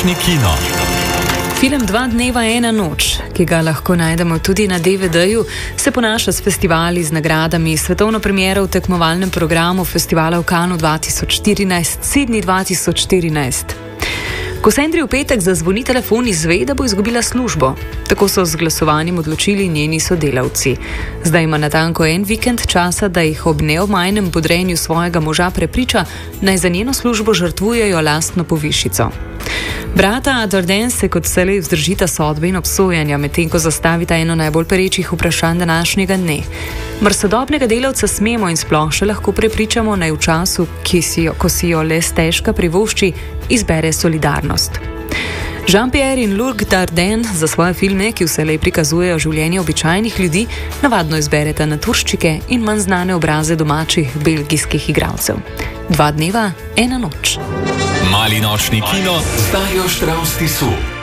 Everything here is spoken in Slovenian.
nočni kino. Film Dva dneva, ena noč, ki ga lahko najdemo tudi na DVD-ju, se ponaša s festivali z nagradami, svetovno premiero v tekmovalnem programu festivala v Cannesu 2014, Sydney 2014. Ko Sandri v petek zazvoni telefon, izve, da bo izgubila službo. Tako so z glasovanjem odločili njeni sodelavci. Zdaj ima natanko en vikend časa, da jih ob neomajnem podrejanju svojega moža prepriča, naj za njeno službo žrtvujejo lastno povišico. Brata Dardenne se kot vselej vzdržita sodbe in obsojanja, medtem ko zastavita eno najbolj perečih vprašanj današnjega dne. Mar sodobnega delavca smemo in sploh še lahko prepričamo, naj v času, ko si jo le stežka privošči, izbere solidarnost. Jean-Pierre in Luc Dardenne za svoje filme, ki vselej prikazujejo življenje običajnih ljudi, navadno izbereta naturščike in manj znane obraze domačih belgijskih igralcev. Dva dneva, ena noč. Mali nočni kino z Darjo Štravs Tisu.